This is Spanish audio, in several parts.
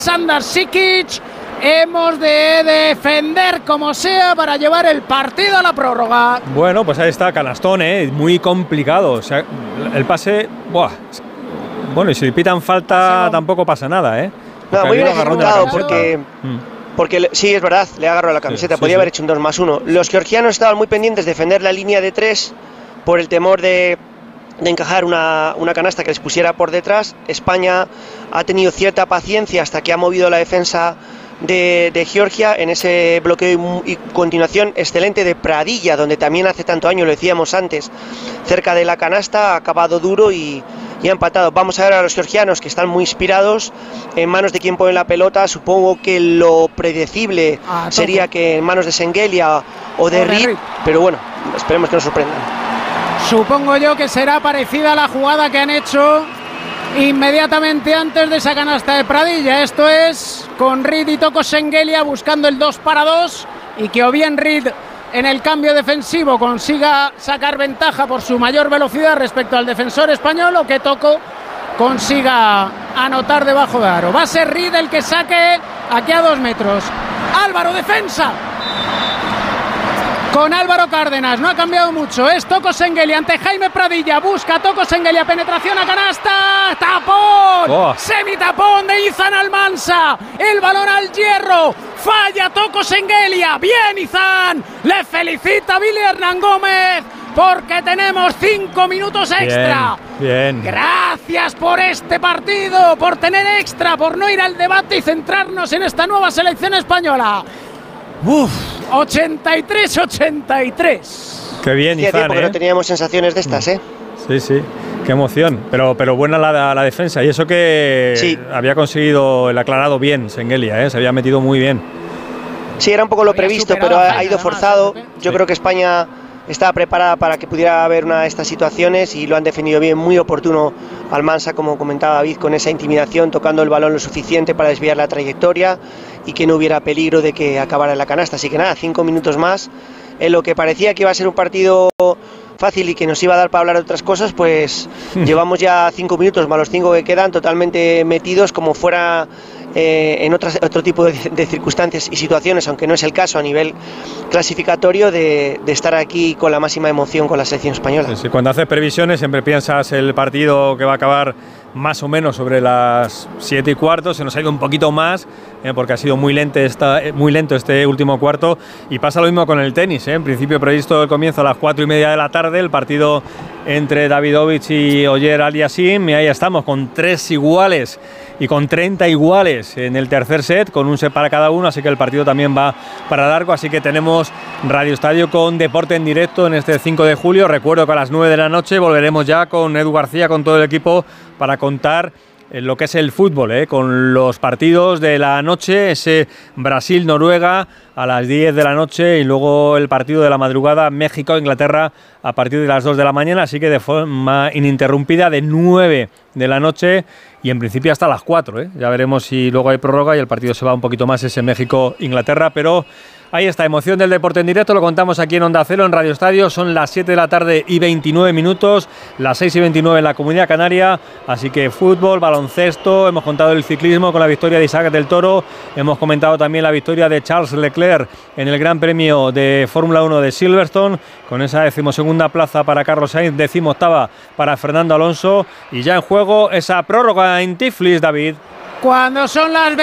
Sandar Sikic. Hemos de defender como sea para llevar el partido a la prórroga. Bueno, pues ahí está, canastón, muy complicado. O sea, el pase, ¡buah! Bueno, y si le pitan falta tampoco pasa nada, No, muy bien ejecutado porque sí, es verdad, le agarró la camiseta, podía haber hecho un 2+1. Los georgianos estaban muy pendientes de defender la línea de 3 por el temor de encajar una canasta que les pusiera por detrás. España ha tenido cierta paciencia hasta que ha movido la defensa de Georgia en ese bloqueo y continuación excelente de Pradilla, donde también hace tanto año, lo decíamos antes, cerca de la canasta, ha acabado duro y ha empatado. Vamos a ver a los georgianos, que están muy inspirados, en manos de quien pone la pelota. Supongo que lo predecible sería que en manos de Şengelya o de Reed, pero bueno, esperemos que nos sorprendan. Supongo yo que será parecida a la jugada que han hecho inmediatamente antes de esa canasta de Pradilla. Esto es con Reed y Toko Şengelya buscando el 2-2 y que o bien Reed en el cambio defensivo consiga sacar ventaja por su mayor velocidad respecto al defensor español, o que Toko consiga anotar debajo de aro. Va a ser Reed el que saque aquí a 2 metros. Álvaro, defensa con Álvaro Cárdenas, no ha cambiado mucho, es Toko Şengelya ante Jaime Pradilla, busca Toko Şengelya, penetración a canasta, tapón, semitapón de Izan Almansa, el balón al hierro, falla Toko Şengelya, bien Izan, le felicita Billy Hernán Gómez, porque tenemos 5 minutos extra. Bien. Gracias por este partido, por tener extra, por no ir al debate y centrarnos en esta nueva selección española. 83-83. Qué bien, Izan, porque no teníamos sensaciones de estas, Sí, qué emoción. Pero buena la defensa. Y eso que había conseguido el aclarado bien Şengelya, se había metido muy bien. Sí, era un poco lo previsto, pero ha ido forzado. Yo creo que España estaba preparada para que pudiera haber una de estas situaciones y lo han defendido bien, muy oportuno Almansa, como comentaba David, con esa intimidación, tocando el balón lo suficiente para desviar la trayectoria y que no hubiera peligro de que acabara en la canasta. Así que nada, 5 minutos más. En lo que parecía que iba a ser un partido fácil y que nos iba a dar para hablar de otras cosas, pues llevamos ya 5 minutos más los 5 que quedan totalmente metidos como fuera en otro tipo de circunstancias y situaciones, aunque no es el caso a nivel clasificatorio, de estar aquí con la máxima emoción con la selección española. Sí, cuando haces previsiones siempre piensas el partido que va a acabar más o menos sobre las 7:15, se nos ha ido un poquito más porque ha sido muy lento este último cuarto, y pasa lo mismo con el tenis, en principio previsto el comienzo a las 4:30 de la tarde, el partido entre Davidovich y Ogier Aliassime, y ahí estamos con 3 iguales y con 30 iguales en el tercer set, con un set para cada uno, así que el partido también va para largo, así que tenemos Radio Estadio con deporte en directo en este 5 de julio. Recuerdo que a las 9 de la noche volveremos ya con Edu García, con todo el equipo, para contar lo que es el fútbol, con los partidos de la noche, ese Brasil-Noruega a las 10 de la noche y luego el partido de la madrugada México-Inglaterra a partir de las 2 de la mañana, así que de forma ininterrumpida de 9 de la noche y en principio hasta las 4, Ya veremos si luego hay prórroga y el partido se va un poquito más, ese México-Inglaterra, pero ahí está, emoción del deporte en directo, lo contamos aquí en Onda Cero, en Radio Estadio. Son las 7 de la tarde y 29 minutos, las 6:29 en la Comunidad Canaria, así que fútbol, baloncesto, hemos contado el ciclismo con la victoria de Isaac del Toro, hemos comentado también la victoria de Charles Leclerc en el Gran Premio de Fórmula 1 de Silverstone, con esa 12ª plaza para Carlos Sainz, 18ª para Fernando Alonso, y ya en juego esa prórroga en Tiflis, David. Cuando son las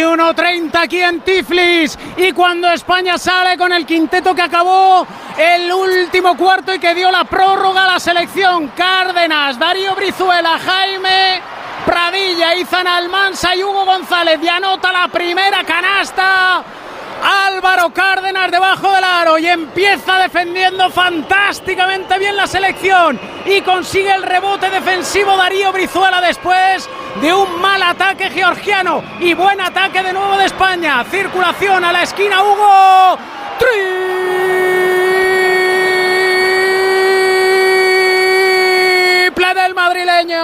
21:30 aquí en Tiflis y cuando España sale con el quinteto que acabó el último cuarto y que dio la prórroga a la selección: Cárdenas, Darío Brizuela, Jaime Pradilla, Izan Almansa y Hugo González, y anota la primera canasta Álvaro Cárdenas debajo del aro, y empieza defendiendo fantásticamente bien la selección y consigue el rebote defensivo Darío Brizuela después de un mal ataque georgiano y buen ataque de nuevo de España. Circulación a la esquina, Hugo, triple del madrileño,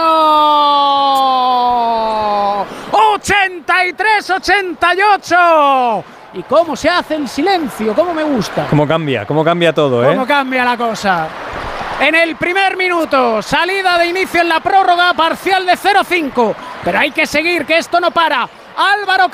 83-88. ¿Y cómo se hace el silencio? ¿Cómo me gusta? ¿Cómo cambia todo, ¿Cómo cambia la cosa? En el primer minuto, salida de inicio en la prórroga, parcial de 0-5. Pero hay que seguir, que esto no para. Álvaro